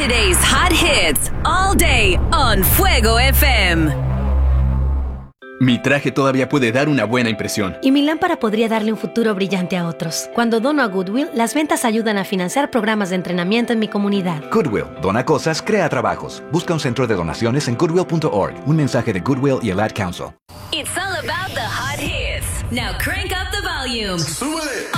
Today's hot hits all day on Fuego FM. Mi traje todavía puede dar una buena impresión. Y mi lámpara podría darle un futuro brillante a otros. Cuando dono a Goodwill, las ventas ayudan a financiar programas de entrenamiento en mi comunidad. Goodwill. Dona cosas, crea trabajos. Busca un centro de donaciones en goodwill.org. Un mensaje de Goodwill y el Ad Council. It's all about the hot hits. Now crank up the volume. ¡Súbele!